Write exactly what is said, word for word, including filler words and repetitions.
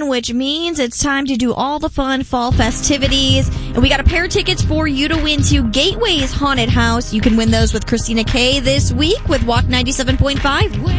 season, which means it's time to do all the fun fall festivities. And we got a pair of tickets for you to win to Gateway's Haunted House. You can win those with Christina Kay this week with Walk ninety-seven point five.